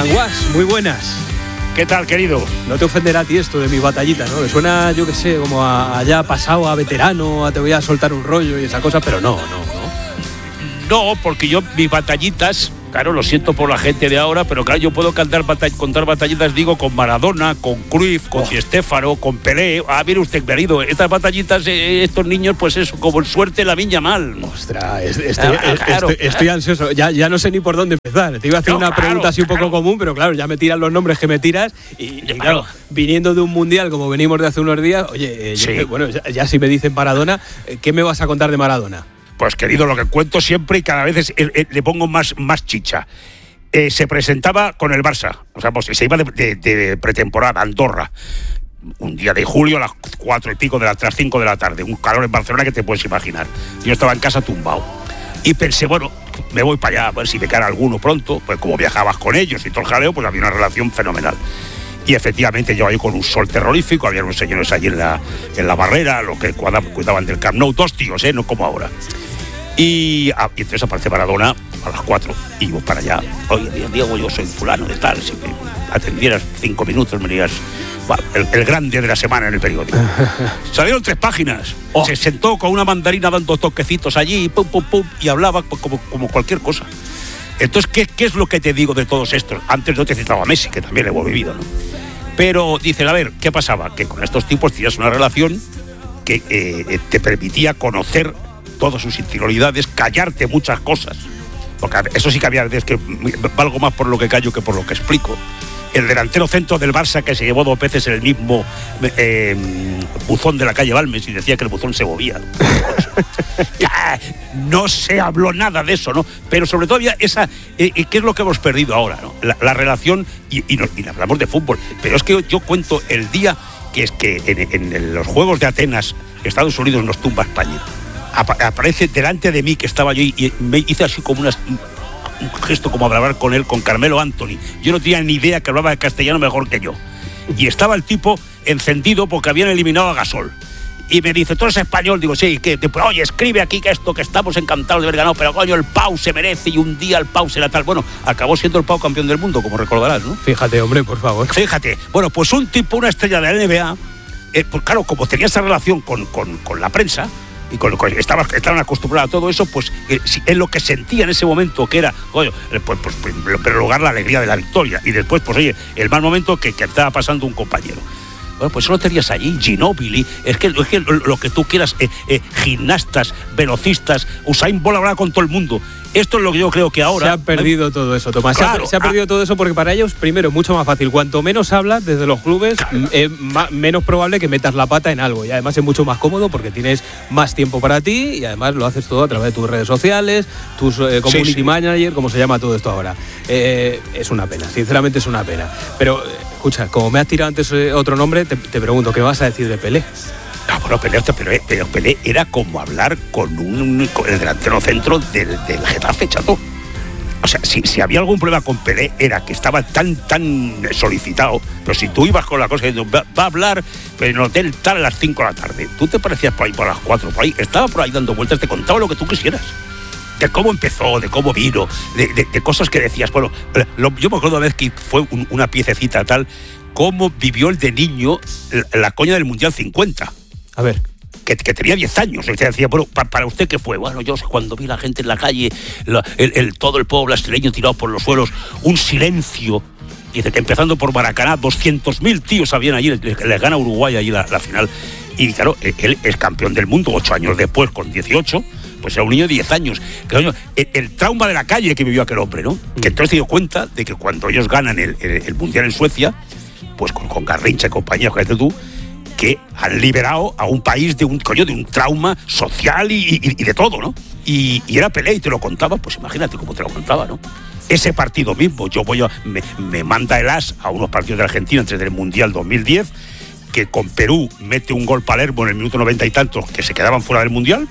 Canguas, muy buenas. ¿Qué tal, querido? No te ofenderá a ti esto de mis batallitas, ¿no? Me suena, yo qué sé, como a ya pasado, a veterano, a te voy a soltar un rollo y esa cosa, pero no. No, porque yo mis batallitas, claro, lo siento por la gente de ahora, pero claro, yo puedo contar batallitas, digo, con Maradona, con Cruyff, con Di Stéfano, con Pelé. Mire usted, querido, estas batallitas, estos niños, pues eso, como suerte la viña mal. Ostras, estoy ansioso, ya no sé ni por dónde empezar. Te iba a hacer una pregunta así un poco común, pero claro, ya me tiras los nombres que me tiras y claro, viniendo de un mundial como venimos de hace unos días, oye, sí. Bueno, ya si me dicen Maradona, ¿qué me vas a contar de Maradona? Pues querido, lo que cuento siempre y cada vez le pongo más chicha. Se presentaba con el Barça, o sea, pues, se iba de pretemporada a Andorra, un día de julio a las 4 y pico de las 5 de la tarde, un calor en Barcelona que te puedes imaginar. Yo estaba en casa tumbado y pensé, bueno, me voy para allá a ver si me cae alguno pronto, pues como viajabas con ellos y todo el jaleo, pues había una relación fenomenal. Y efectivamente yo ahí con un sol terrorífico, había unos señores allí en la barrera, los que cuidaban del Camp Nou, 2 tíos, no como ahora. Y entonces aparece Maradona a las 4 y vos para allá. Oye, Diego, yo soy fulano de tal. Si me atendieras 5 minutos me dirías, bueno, el grande de la semana en el periódico. Salieron 3 páginas. Se sentó con una mandarina dando toquecitos allí, pum, pum, pum, y hablaba como cualquier cosa. Entonces, ¿qué es lo que te digo de todos estos? Antes yo te citaba a Messi, que también lo hemos vivido, ¿no? Pero dicen, a ver, ¿qué pasaba? Que con estos tipos tenías una relación que te permitía conocer todas sus interioridades, callarte muchas cosas, porque eso sí que había veces que valgo más por lo que callo que por lo que explico. El delantero centro del Barça que se llevó 2 veces en el mismo buzón de la calle Balmes y decía que el buzón se movía. No se habló nada de eso, ¿no? Pero sobre todo había esa, ¿qué es lo que hemos perdido ahora, ¿no? La relación, y hablamos de fútbol, pero es que yo cuento el día que es que en los Juegos de Atenas Estados Unidos nos tumba España. Aparece delante de mí, que estaba yo, y me hice así como un gesto como hablar con él, con Carmelo Anthony. Yo no tenía ni idea que hablaba castellano mejor que yo. Y estaba el tipo encendido porque habían eliminado a Gasol. Y me dice, ¿tú eres español? Digo, sí, que oye, escribe aquí que estamos encantados de haber ganado, pero coño, el Pau se merece y un día el Pau será tal. Bueno, acabó siendo el Pau campeón del mundo, como recordarás, ¿no? Fíjate, hombre, por favor. Fíjate. Bueno, pues un tipo, una estrella de la NBA, pues claro, como tenía esa relación con la prensa, y estaban acostumbrados a todo eso, pues es lo que sentía en ese momento, que era, oye, pues en primer lugar la alegría de la victoria, y después, pues oye, el mal momento que estaba pasando un compañero. Bueno, pues solo tenías allí Ginóbili, es que lo que tú quieras, gimnastas, velocistas, Usain Bolt hablaba con todo el mundo. Esto es lo que yo creo que ahora... Se ha perdido todo eso, Tomás. Claro, se ha perdido todo eso porque para ellos, primero, es mucho más fácil. Cuanto menos hablas desde los clubes, claro, es menos probable que metas la pata en algo. Y además es mucho más cómodo porque tienes más tiempo para ti y además lo haces todo a través de tus redes sociales, tus community manager, como se llama todo esto ahora. Es una pena, sinceramente es una pena. Pero, escucha, como me has tirado antes otro nombre, te pregunto, ¿qué vas a decir de Pelé? No, bueno, pero Pelé era como hablar con el delantero centro del Getafe, chato. O sea, si había algún problema con Pelé era que estaba tan solicitado, pero si tú ibas con la cosa diciendo, va a hablar en el hotel tal a las 5 de la tarde, tú te parecías por ahí por las 4, por ahí, estaba por ahí dando vueltas, te contaba lo que tú quisieras. De cómo empezó, de cómo vino, de cosas que decías. Bueno, yo me acuerdo una vez que fue una piececita tal, cómo vivió el de niño la coña del Mundial 50. A ver. Que tenía 10 años. Y usted decía, bueno, ¿para usted qué fue? Bueno, yo cuando vi la gente en la calle, todo el pueblo brasileño tirado por los suelos, un silencio. Dice que empezando por Maracaná, 200.000 tíos habían allí, les gana Uruguay allí la final. Y claro, él es campeón del mundo 8 años después, con 18, pues era un niño de 10 años. Que, el trauma de la calle que vivió aquel hombre, ¿no? Que entonces se dio cuenta de que cuando ellos ganan el Mundial en Suecia, pues con Garrincha y compañía, fíjate tú, que han liberado a un país de un trauma social y de todo, ¿no? Y era Pelé y te lo contaba, pues imagínate cómo te lo contaba, ¿no? Ese partido mismo, me manda el as a unos partidos de Argentina antes del Mundial 2010, que con Perú mete un gol Palermo en el minuto 90 y tantos, que se quedaban fuera del Mundial,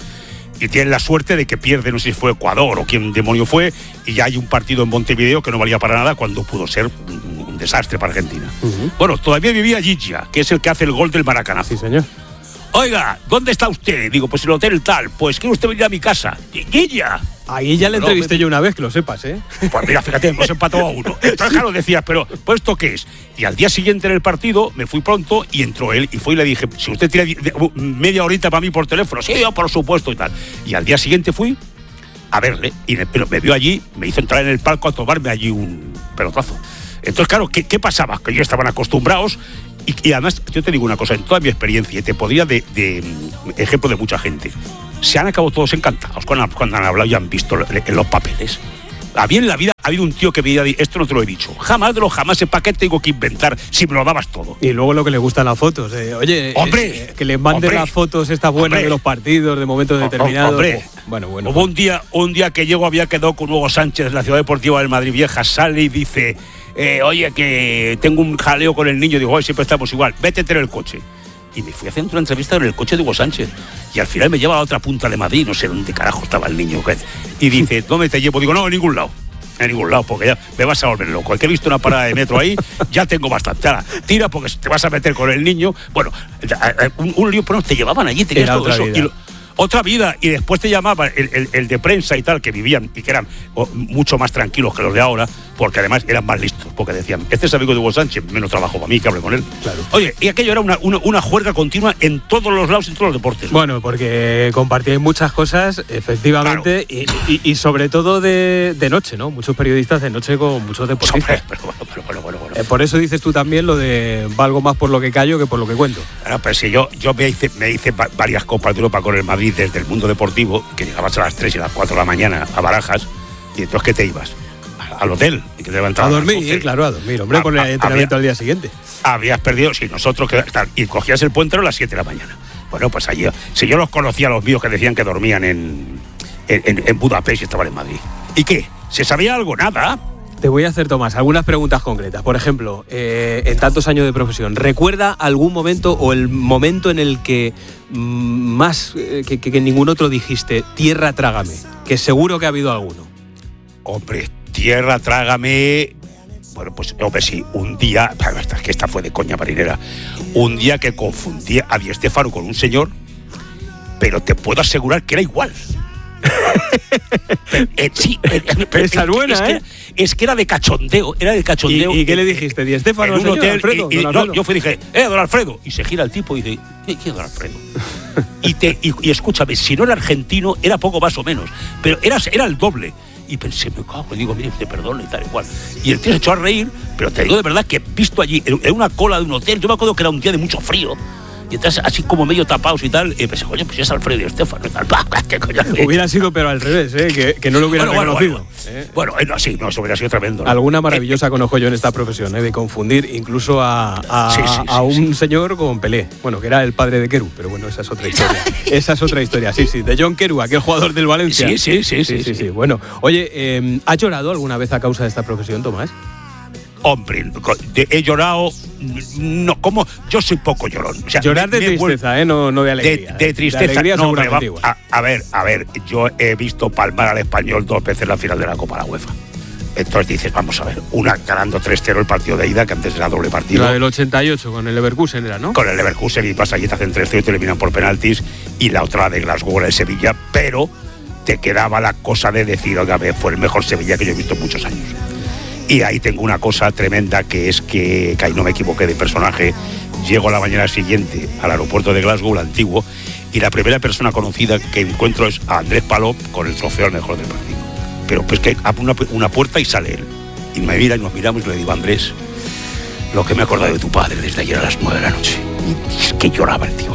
y tienen la suerte de que pierde, no sé si fue Ecuador o quién demonio fue, y ya hay un partido en Montevideo que no valía para nada cuando pudo ser un desastre para Argentina. Uh-huh. Bueno, todavía vivía Gigia, que es el que hace el gol del Maracaná. Sí, señor. Oiga, ¿dónde está usted? Digo, pues en el hotel tal. Pues ¿quiere usted venir a mi casa? ¡Guilla! Ahí ya le entrevisté yo una vez, que lo sepas, ¿eh? Pues mira, fíjate, hemos empatado a 1. Entonces, claro, decías, pero ¿pues esto qué es? Y al día siguiente en el partido me fui pronto y entró él y fue y le dije, si usted tiene media horita para mí por teléfono, sí, yo por supuesto y tal. Y al día siguiente fui a verle, pero me vio allí, me hizo entrar en el palco a tomarme allí un pelotazo. Entonces, claro, ¿qué pasaba? Que ellos estaban acostumbrados y además, yo te digo una cosa, en toda mi experiencia, y te podría de ejemplo de mucha gente, se han acabado todos encantados cuando han hablado y han visto en los papeles. A mí en la vida ha habido un tío que me diga, esto no te lo he dicho, jamás, ¿para qué tengo que inventar si me lo dabas todo? Y luego lo que le gustan las fotos, oye, hombre, que les manden las fotos estas buenas de los partidos, de momentos determinados. Hombre, bueno. Hubo un día que llego, había quedado con Hugo Sánchez en la Ciudad Deportiva del Madrid Vieja, sale y dice, oye, que tengo un jaleo con el niño, digo, siempre estamos igual, vétete en el coche. Y me fui haciendo una entrevista en el coche de Hugo Sánchez. Y al final me lleva a la otra punta de Madrid, no sé dónde carajo estaba el niño. Y dice, ¿dónde te llevo? Digo, no, en ningún lado, porque ya me vas a volver loco. El que he visto una parada de metro ahí, ya tengo bastante. Ahora, tira porque te vas a meter con el niño. Bueno, un lío, pero te llevaban allí, tenías todo eso. Otra vida, y después te llamaba el de prensa y tal, que vivían y que eran mucho más tranquilos que los de ahora, porque además eran más listos, porque decían, este es amigo de Hugo Sánchez, menos trabajo para mí, que hable con él. Claro. Oye, y aquello era una juerga continua en todos los lados, en todos los deportes. Bueno, porque compartíais muchas cosas, efectivamente, claro. y sobre todo de noche, ¿no? Muchos periodistas de noche con muchos deportistas. Bueno. Por eso dices tú también lo de valgo más por lo que callo que por lo que cuento. Bueno, pero si yo me hice varias Copas de Europa con el Madrid desde el mundo deportivo, que llegabas a las 3 y a las 4 de la mañana a Barajas, y entonces ¿qué te ibas? Al hotel, y que te levantabas a dormir, claro, a dormir, hombre, con el entrenamiento al día siguiente. Habías perdido, si nosotros, y cogías el puente a las 7 de la mañana. Bueno, pues allí, si yo los conocía a los míos que decían que dormían en Budapest y estaban en Madrid. ¿Y qué? ¿Se sabía algo? Nada. Te voy a hacer, Tomás, algunas preguntas concretas. Por ejemplo, en tantos años de profesión, ¿recuerda algún momento o el momento en el que más que ningún otro dijiste, tierra trágame? Que seguro que ha habido alguno. Hombre, tierra trágame. Bueno, pues, hombre, sí, un día, es que esta fue de coña marinera, un día que confundí a Di Stéfano con un señor, pero te puedo asegurar que era igual. Sí, esa es buena, es que era de cachondeo, ¿Y qué le dijiste? ¿Di Stéfano, en un hotel? Alfredo, No, yo fui y dije, don Alfredo, y se gira el tipo y dice, ¿quién es don Alfredo? y escúchame, si no era argentino, era poco más o menos, pero era el doble. Y pensé, me cago, y digo, mire, te perdono y tal, igual. Y el tío se echó a reír, pero te digo de verdad que visto allí, en una cola de un hotel, yo me acuerdo que era un día de mucho frío. Y entonces, así como medio tapados y tal, y pensé, coño, pues es Alfredo y Stéfano y tal. ¿Qué coño? Hubiera sido, pero al revés, que no lo hubieran reconocido. Bueno, sí, eso hubiera sido tremendo, ¿no? Alguna maravillosa conozco yo en esta profesión, de confundir incluso a un señor con Pelé. Bueno, que era el padre de Querú, pero bueno, esa es otra historia. Sí, de John Querú, aquel jugador del Valencia. Sí. Bueno, oye, ¿has llorado alguna vez a causa de esta profesión, Tomás? Hombre, he llorado, no, como yo soy poco llorón. O sea, llorar de tristeza, no de alegría. De tristeza, de alegría, no, hombre, a ver, yo he visto palmar al Español 2 veces la final de la Copa de la UEFA. Entonces dices, vamos a ver, una ganando 3-0 el partido de ida, que antes era doble partido. La del 88, con el Leverkusen era, ¿no? Con el Leverkusen, y pasa allí, te hacen 3-0 y te eliminan por penaltis, y la otra de Glasgow, la de Sevilla, pero te quedaba la cosa de decir, oiga, fue el mejor Sevilla que yo he visto en muchos años. Y ahí tengo una cosa tremenda, que es que ahí no me equivoqué de personaje. Llego a la mañana siguiente al aeropuerto de Glasgow, el antiguo, y la primera persona conocida que encuentro es a Andrés Palop con el trofeo al mejor del partido. Pero pues que abre una puerta y sale él. Y me mira y nos miramos y le digo, Andrés, lo que me he acordado de tu padre desde ayer a las 9 de la noche. Y es que lloraba el tío.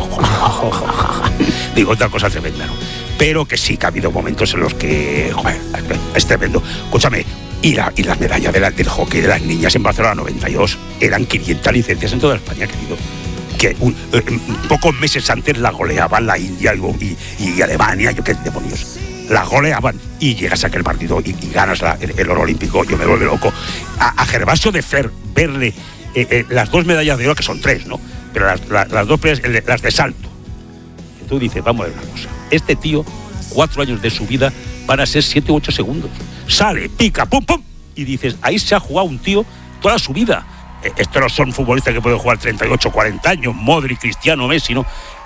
Digo, otra cosa tremenda, ¿no? Pero que sí, que ha habido momentos en los que, joder, es tremendo. Escúchame, y las medallas del hockey de las niñas en Barcelona 92 eran 500 licencias en toda España, querido. Que pocos meses antes la goleaban la India y Alemania, yo qué demonios. La goleaban y llegas a aquel partido y ganas el oro olímpico. Yo me vuelvo loco. A Gervasio de Fer, verle las 2 medallas de oro, que son 3, ¿no? Pero las 2 las de salto. Y tú dices, vamos a ver una cosa. Este tío, 4 años de su vida van a ser 7 u 8 segundos. Sale, pica, pum, pum. Y dices, ahí se ha jugado un tío toda su vida. Estos no son futbolistas que pueden jugar 38, 40 años, Modric, Cristiano, Messi, ¿no?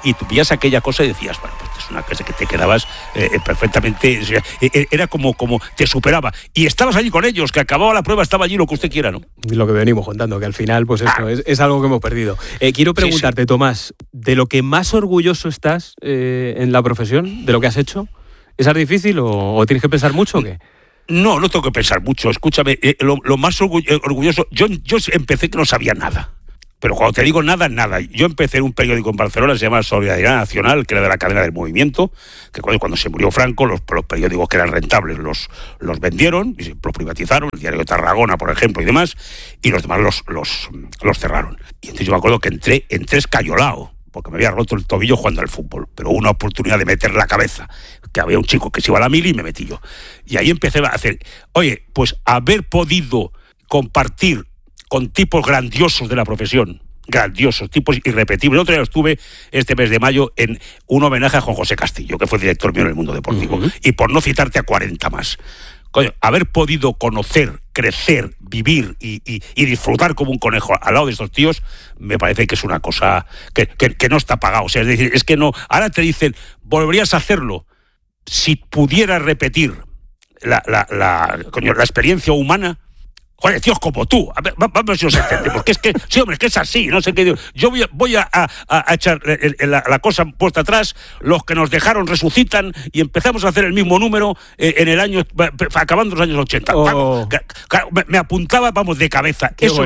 y tú veías aquella cosa y decías, bueno, pues es una cosa que te quedabas perfectamente, o sea, era como te superaba. Y estabas allí con ellos, que acababa la prueba, estaba allí lo que usted quiera, ¿no? Y lo que venimos contando, que al final, pues esto es algo que hemos perdido. Quiero preguntarte, Tomás, ¿de lo que más orgulloso estás en la profesión, de lo que has hecho? ¿Es difícil o tienes que pensar mucho o qué? No tengo que pensar mucho. Escúchame, lo más orgulloso, yo empecé que no sabía nada. Pero cuando te digo nada. Yo empecé en un periódico en Barcelona, se llama Solidaridad Nacional, que era de la cadena del movimiento, que cuando se murió Franco, los periódicos que eran rentables los vendieron, y los privatizaron, el Diario de Tarragona, por ejemplo, y demás, y los demás los cerraron. Y entonces yo me acuerdo que entré escayolado, porque me había roto el tobillo jugando al fútbol, pero una oportunidad de meter la cabeza, que había un chico que se iba a la mili y me metí yo. Y ahí empecé a hacer, oye, pues haber podido compartir con tipos grandiosos de la profesión, grandiosos, tipos irrepetibles. El otro día estuve este mes de mayo en un homenaje a Juan José Castillo, que fue director mío en el Mundo Deportivo, y por no citarte a 40 más. Coño, haber podido conocer, crecer, vivir y disfrutar como un conejo al lado de estos tíos, me parece que es una cosa que no está pagado. O sea, es decir, es que no. Ahora te dicen, ¿volverías a hacerlo? Si pudieras repetir la experiencia humana. Joder, tíos como tú, a ver, vamos a ver si os entendemos, que es que, sí, hombre, es que es así, no sé qué digo. Yo voy a echar la cosa puesta atrás, los que nos dejaron resucitan y empezamos a hacer el mismo número en el año, acabando los años 80. Oh. Claro, me apuntaba, vamos, de cabeza. Eso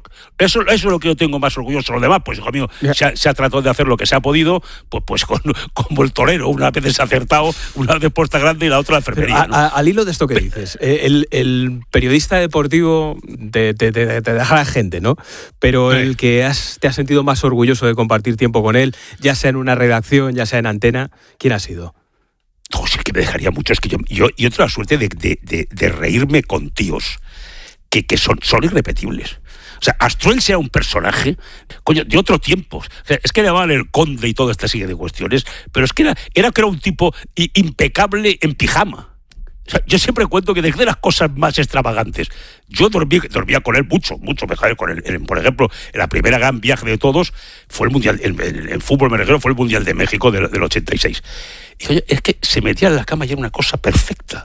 es lo que yo tengo más orgulloso. Lo demás, pues, hijo mío, se ha tratado de hacer lo que se ha podido, pues como el torero, una vez se ha acertado, una vez puesta grande y la otra la enfermería, ¿no? Al hilo de esto que dices, el periodista deportivo te deja la gente, ¿no? Pero el que te has sentido más orgulloso de compartir tiempo con él, ya sea en una redacción, ya sea en antena, ¿quién ha sido? No, sí que me dejaría mucho. Es que yo tengo la suerte de reírme con tíos que son irrepetibles. O sea, Astruel sea un personaje, coño, de otro tiempo. O sea, es que le llamaban el conde y toda esta serie de cuestiones, pero es que era un tipo impecable en pijama. O sea, yo siempre cuento que de las cosas más extravagantes, yo dormía con él mucho mejor con él. Por ejemplo, en la primera gran viaje de todos fue el Mundial, el fútbol me refiero, fue el Mundial de México del 86. Y oye, es que se metía en la cama y era una cosa perfecta.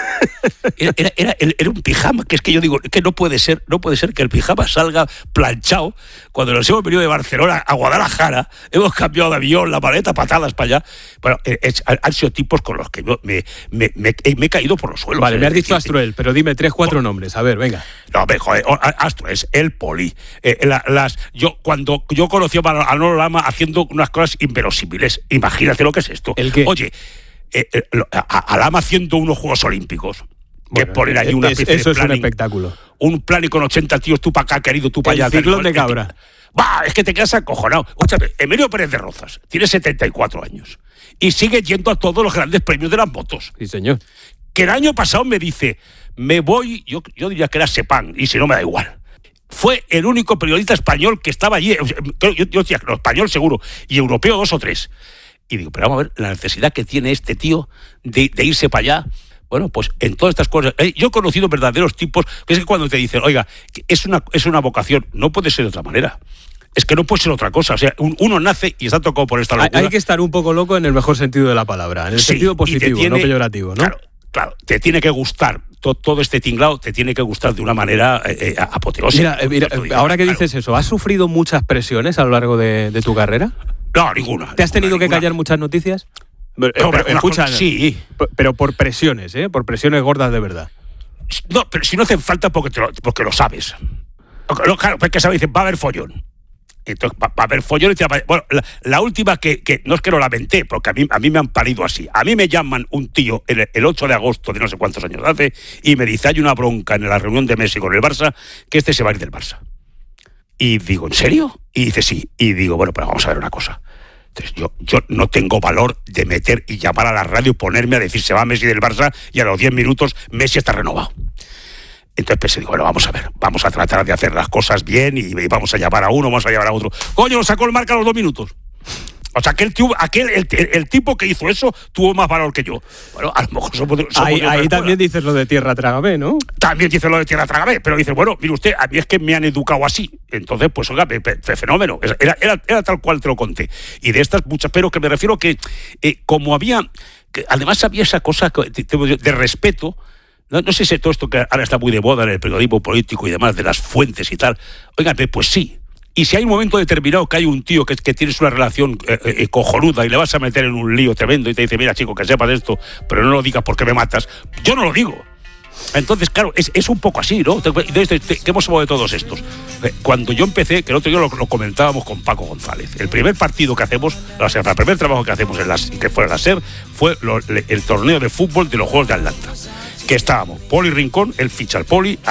Era un pijama, que es que yo digo, que no puede ser que el pijama salga planchado. Cuando nos hemos venido de Barcelona a Guadalajara, hemos cambiado de avión, la maleta, patadas para allá. Bueno, han sido tipos con los que yo me he caído por los suelos. Vale, me has dicho Astruel, pero dime 3-4 nombres, a ver, venga. No, joder, Astruel es el Poli. Cuando yo conocí a Manolo Lama haciendo unas cosas inverosímiles, imagínate lo que es esto. ¿El qué? Oye, a Lama haciendo unos Juegos Olímpicos, que poner ahí una especie eso de planning, es un espectáculo. Un planning con 80 tíos, tú para acá, querido, tú para allá. El ciclón de cabra. Es que te quedas acojonado. Escúchame, Emilio Pérez de Rozas tiene 74 años y sigue yendo a todos los grandes premios de las motos. Sí, señor. Que el año pasado me dice, me voy, yo diría que era Sepang, y si no me da igual. Fue el único periodista español que estaba allí, yo decía, no, español seguro, y europeo 2 o 3. Y digo, pero vamos a ver la necesidad que tiene este tío de irse para allá. Bueno, pues en todas estas cosas, yo he conocido verdaderos tipos, que es que cuando te dicen, oiga, es una vocación, no puede ser de otra manera. Es que no puede ser otra cosa. O sea, uno nace y está tocado por esta locura. Hay que estar un poco loco en el mejor sentido de la palabra, en el sentido positivo, no peyorativo, ¿no? Claro, te tiene que gustar. Todo este tinglado te tiene que gustar de una manera apoteósica. Mira, ahora que dices eso, ¿has sufrido muchas presiones a lo largo de tu carrera? No, ninguna. ¿Te has tenido que callar muchas noticias? Escucha, sí. Pero por presiones, por presiones gordas de verdad. No, pero si no hacen falta porque lo sabes. Claro, porque sabes, dicen, va a haber follón. Entonces, va a haber follón y bueno, la última que no es que lo lamenté, porque a mí me han parido así. A mí me llaman un tío el 8 de agosto de no sé cuántos años hace y me dice, hay una bronca en la reunión de Messi con el Barça, que se va a ir del Barça. Y digo, ¿en serio? Y dice, sí. Y digo, bueno, pues vamos a ver una cosa. Entonces, yo no tengo valor de meter y llamar a la radio y ponerme a decir, se va Messi del Barça y a los 10 minutos Messi está renovado. Entonces pensé, digo, bueno, vamos a ver, vamos a tratar de hacer las cosas bien y vamos a llamar a uno, vamos a llamar a otro. Coño, lo sacó el Marca a los 2 minutos. O sea, el tipo que hizo eso tuvo más valor que yo. Bueno, a lo mejor somos ahí también dices lo de tierra trágame, ¿no? También dices lo de tierra trágame, pero dices, bueno, mire usted, a mí es que me han educado así. Entonces, pues, oiga, fenómeno. Era tal cual te lo conté. Y de estas muchas, pero que me refiero que como había... Que además había esa cosa de respeto. No sé si todo esto que ahora está muy de moda en el periodismo político y demás, de las fuentes y tal. Oigan, pues sí. Y si hay un momento determinado que hay un tío que tienes una relación cojonuda y le vas a meter en un lío tremendo y te dice, mira chico, que sepas esto, pero no lo digas porque me matas, yo no lo digo. Entonces, claro, es un poco así, ¿no? ¿Qué hemos hablado de todos estos? Cuando yo empecé, que el otro día lo comentábamos con Paco González, el primer partido que hacemos, el primer trabajo que hacemos que fue en la SER, fue el torneo de fútbol de los Juegos de Atlanta. Que estábamos, Poli Rincón, él ficha al Poli,